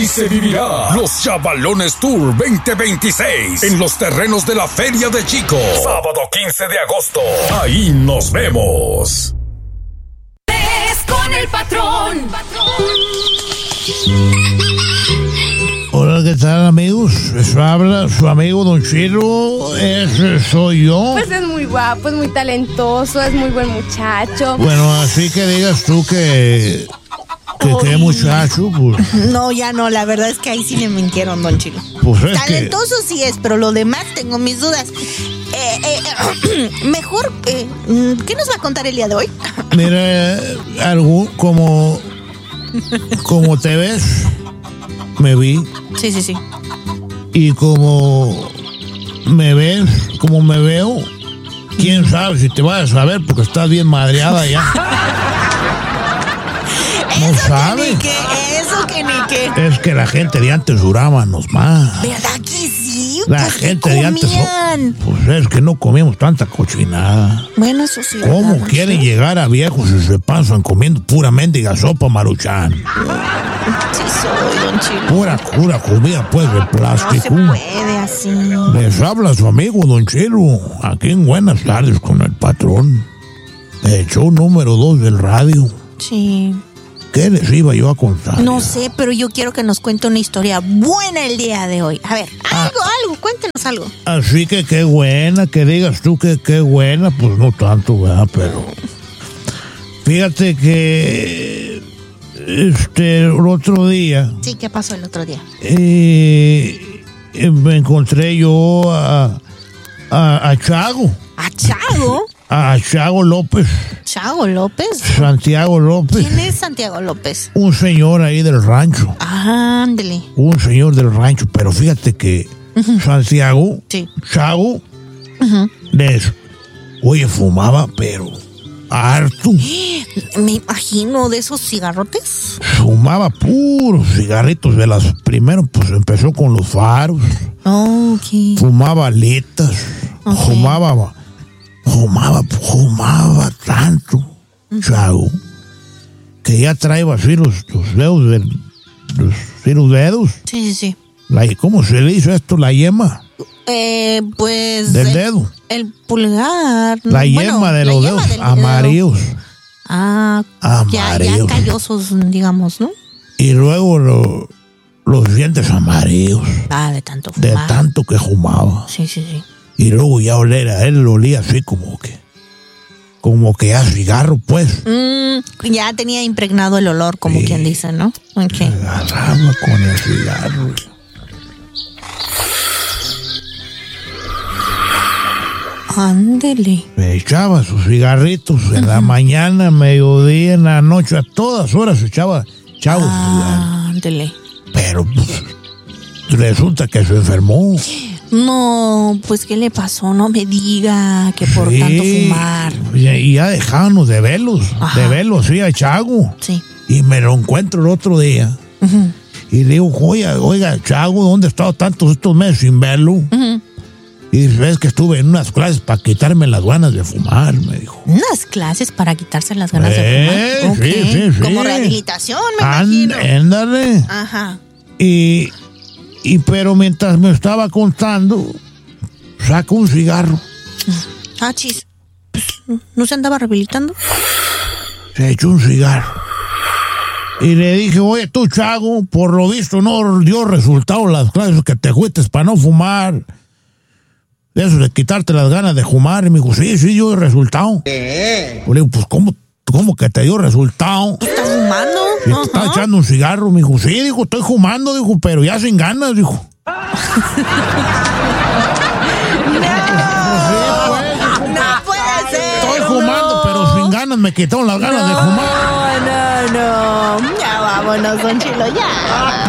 Y se vivirá los Chavalones Tour 2026 en los terrenos de la Feria de Chico. Sábado 15 de agosto. Ahí nos vemos. Con el patrón. Hola, ¿qué tal, amigos? Eso habla su amigo Don Chilo. Ese soy yo. Pues es muy guapo, es muy talentoso, es muy buen muchacho. Bueno, así que digas tú que qué muchacho, pues. No, ya no, la verdad es que ahí sí me mintieron, Don Chilo. Pues es talentoso sí es, pero lo demás tengo mis dudas. Mejor, ¿qué nos va a contar el día de hoy? Mira, algo como te ves, me vi. Sí. Y como me ves, como me veo, quién sabe si te vas a saber porque estás bien madreada ya. No sabe. Eso que ni qué. Es que la gente de antes durábamos más. ¿Verdad que sí? La Pues, gente ¿qué de antes. comían? Pues es que no comíamos tanta cochinada. Bueno, eso sí. ¿Cómo ¿verdad, quieren Don Chilo? llegar a viejos y se pasan comiendo pura mendiga sopa Maruchan? Sí soy, Don Chilo. Pura comida, pues, de No se plástico. puede así. Les habla su amigo Don Chilo, aquí en Buenas Tardes con el patrón. El show número 2 del radio. Sí. ¿Qué les iba yo a contar? No sé, pero yo quiero que nos cuente una historia buena el día de hoy. A ver, algo, cuéntenos algo. Así que qué buena, que digas tú que qué buena, pues no tanto, ¿verdad? Pero fíjate que el otro día Sí, ¿qué pasó el otro día? me encontré yo a Chago. ¿A Chago? A Chago López. ¿Chago López? Santiago López. ¿Quién es Santiago López? Un señor ahí del rancho. Ándele. Un señor del rancho, pero fíjate que Santiago, Sí. Chago, oye, fumaba, pero harto. Me imagino de esos cigarrotes. Fumaba puros cigarritos de las primero, pues empezó con los faros. Ok. Fumaba aletas. Ok. Fumaba tanto, Chago, que ya traía así los dedos los dedos. Sí. ¿Cómo se le dice esto? La yema Pues... del dedo. El pulgar. La yema de los dedos amarillos. Ah, ya Amarillos. callosos, digamos, ¿no? Y luego los dientes amarillos. Ah, de tanto De fumar. tanto que fumaba. Sí. Y luego ya él olía así como que a cigarro, pues. Ya tenía impregnado el olor, como Sí. quien dice, ¿no? Ok. Agarraba con el cigarro. Ándele. Me echaba sus cigarritos en la mañana, mediodía, en la noche, a todas horas se echaba cigarros. Ándele. Pero pues, resulta que se enfermó. No, pues, ¿qué le pasó? No me diga que por Sí, tanto fumar. Y ya dejábamos de verlos, sí, a Chago. Sí. Y me lo encuentro el otro día. Y le digo, oiga, Chago, ¿dónde he estado tantos estos meses sin verlo? Y dice, es que estuve en unas clases para quitarme las ganas de fumar, me dijo. Unas clases para quitarse las ganas de fumar. Ok. Sí. Como rehabilitación, me imagino. Ándale. Ajá. Pero mientras me estaba contando, saco un cigarro. Ah, chis. ¿No se andaba rehabilitando? Se echó un cigarro. Y le dije, oye, tú, Chago, por lo visto no dio resultado las clases que te fuiste para no fumar. Eso de quitarte las ganas de fumar. Y me dijo, sí, dio resultado. Le digo, pues, ¿cómo que te dio resultado? ¿Estás fumando? Si te estaba echando un cigarro. Me dijo, sí, dijo, estoy fumando, dijo, pero ya sin ganas, dijo. No puede ser. Estoy fumando, pero sin ganas, me quitaron las ganas de fumar. No. Ya vámonos, Don Chilo, ya.